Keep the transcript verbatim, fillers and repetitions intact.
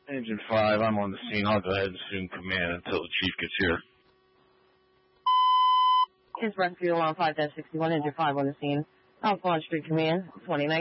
Engine five, I'm on the scene. I'll go ahead and assume command until the chief gets here. It's Rescue Alarm five sixty-one, Engine five on the scene. South Pond Street Command, twenty-nine.